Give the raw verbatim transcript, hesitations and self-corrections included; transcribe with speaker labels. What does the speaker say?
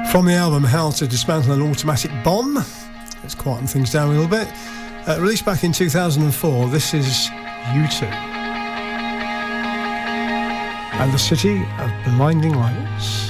Speaker 1: From the album How to Dismantle an Automatic Bomb, let's quieten things down a little bit. Uh, released back in two thousand four, this is U two. And the City of Blinding Lights.